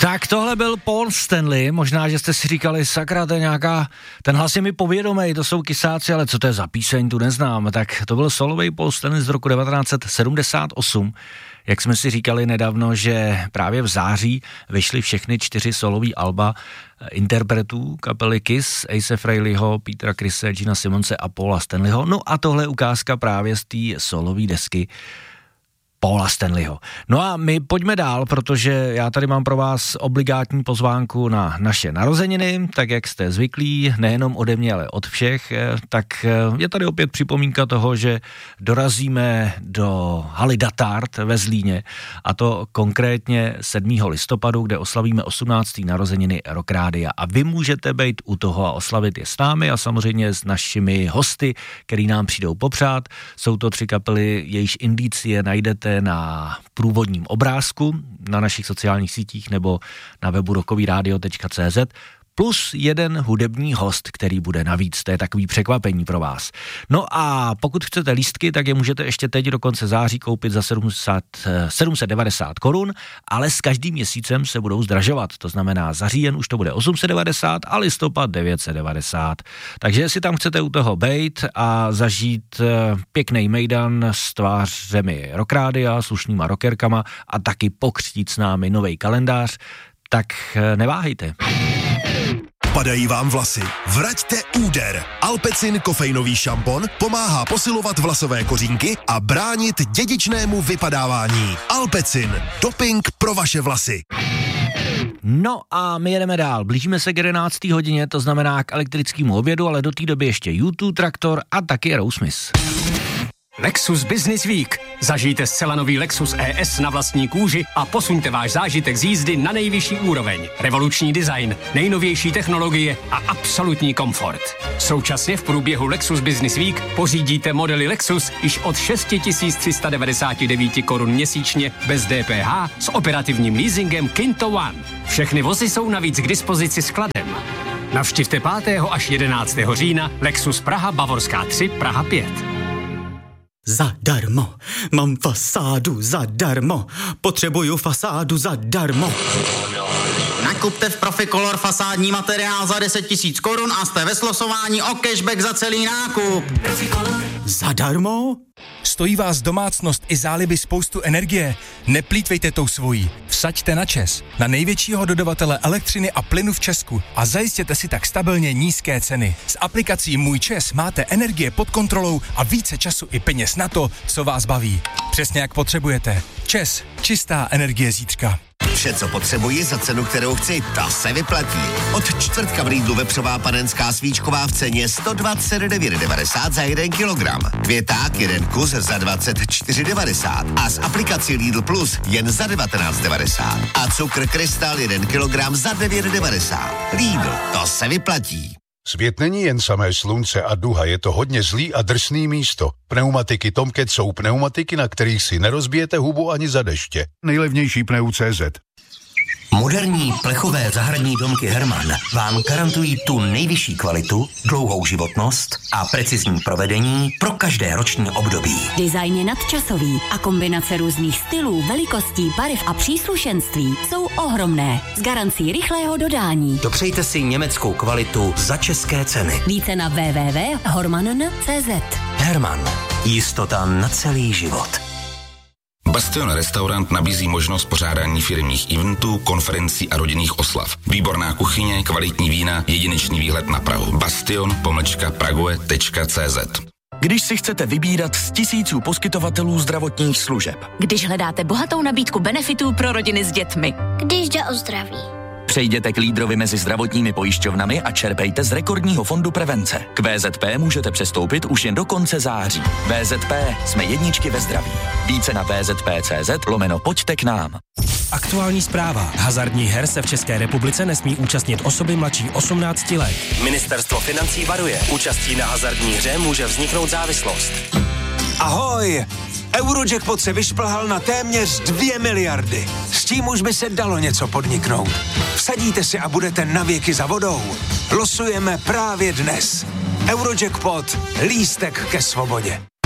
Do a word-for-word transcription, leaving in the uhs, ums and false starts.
Tak tohle byl Paul Stanley, možná, že jste si říkali, sakra, to je nějaká, ten hlas je mi povědomej, to jsou kysáci, ale co to je za píseň, tu neznám. Tak to byl solový Paul Stanley z roku devatenáct set sedmdesát osm. Jak jsme si říkali nedávno, že právě v září vyšly všechny čtyři solový alba interpretů kapely Kiss, Ace Frehleyho, Petera Crise, Gina Simonse a Paula Stanleyho. No a tohle je ukázka právě z té solové desky Paula Stanleyho. No a my pojďme dál, protože já tady mám pro vás obligátní pozvánku na naše narozeniny, tak jak jste zvyklí, nejenom ode mě, ale od všech, tak je tady opět připomínka toho, že dorazíme do haly Datard ve Zlíně, a to konkrétně sedmého listopadu, kde oslavíme osmnácté narozeniny Rock Rádia, a vy můžete být u toho a oslavit je s námi a samozřejmě s našimi hosty, který nám přijdou popřát. Jsou to tři kapely, jejíž indicie najdete na průvodním obrázku na našich sociálních sítích nebo na webu rockovyradio tečka cé zet, plus jeden hudební host, který bude navíc. To je takový překvapení pro vás. No a pokud chcete lístky, tak je můžete ještě teď do konce září koupit za sedm set devadesát korun, ale s každým měsícem se budou zdražovat. To znamená, za říjen už to bude osm set devadesát a listopad devět set devadesát. Takže jestli tam chcete u toho bejt a zažít pěkný mejdan s tvářemi Rock Rádia, slušnýma rockerkama a taky pokřtít s námi novej kalendář, tak neváhejte. Padají vám vlasy? Vraťte úder. Alpecin kofeinový šampon pomáhá posilovat vlasové kořínky a bránit dědičnému vypadávání. Alpecin. Doping pro vaše vlasy. No a my jedeme dál. Blížíme se k jedenácté hodině, to znamená k elektrickému obědu, ale do té doby ještě YouTube Traktor a taky Aerosmith. Lexus Business Week. Zažijte zcela nový Lexus E S na vlastní kůži a posuňte váš zážitek z jízdy na nejvyšší úroveň. Revoluční design, nejnovější technologie a absolutní komfort. Současně v průběhu Lexus Business Week pořídíte modely Lexus již od šest tisíc tři sta devadesát devět korun měsíčně bez D P H s operativním leasingem Kinto One. Všechny vozy jsou navíc k dispozici skladem. Navštivte pátého až jedenáctého října Lexus Praha Bavorská tři, Praha pět. Zadarmo, mám fasádu zadarmo, potřebuju fasádu zadarmo. Nakupte v Proficolor fasádní materiál za deset tisíc korun a jste ve slosování o cashback za celý nákup. Zadarmo? Stojí vás domácnost i záliby spoustu energie? Neplýtvejte tou svojí. Vsaďte na ČEZ, na největšího dodavatele elektřiny a plynu v Česku, a zajistěte si tak stabilně nízké ceny. S aplikací Můj ČEZ máte energie pod kontrolou a více času i peněz na to, co vás baví. Přesně jak potřebujete. ČEZ, čistá energie zítřka. Vše, co potřebuji za cenu, kterou chci, ta se vyplatí. Od čtvrtka v Lidlu vepřová panenská svíčková v ceně sto dvacet devět devadesát za jeden kilogram. Květák jeden kus za dvacet čtyři devadesát a s aplikací Lidl Plus jen za devatenáct devadesát. A cukr Krystal jeden kilogram za devět devadesát. Lidl, to se vyplatí. Svět není jen samé slunce a duha, je to hodně zlý a drsný místo. Pneumatiky Tomcat jsou pneumatiky, na kterých si nerozbijete hubu ani za deště. Nejlevnější pneu tečka cé zet. Moderní plechové zahradní domky Hermann vám garantují tu nejvyšší kvalitu, dlouhou životnost a precizní provedení pro každé roční období. Design je nadčasový a kombinace různých stylů, velikostí, barev a příslušenství jsou ohromné. S garancí rychlého dodání. Dopřejte si německou kvalitu za české ceny. Více na w w w tečka hormann tečka cé zet. Hermann. Jistota na celý život. Bastion Restaurant nabízí možnost pořádání firemních eventů, konferencí a rodinných oslav. Výborná kuchyně, kvalitní vína, jedinečný výhled na Prahu. Bastion pomlčka prague tečka cé zet. Když si chcete vybírat z tisíců poskytovatelů zdravotních služeb. Když hledáte bohatou nabídku benefitů pro rodiny s dětmi. Když jde o zdraví. Přejděte k lídrovi mezi zdravotními pojišťovnami a čerpejte z rekordního fondu prevence. K V Z P můžete přestoupit už jen do konce září. V Z P, jsme jedničky ve zdraví. Více na V Z P tečka cé zet lomeno pojďte k nám. Aktuální zpráva. Hazardních her se v České republice nesmí účastnit osoby mladší osmnácti let. Ministerstvo financí varuje. Účastí na hazardní hře může vzniknout závislost. Ahoj! Eurojackpot se vyšplhal na téměř dvě miliardy. S tím už by se dalo něco podniknout. Vsadíte si a budete navěky za vodou. Losujeme právě dnes. Eurojackpot. Lístek ke svobodě.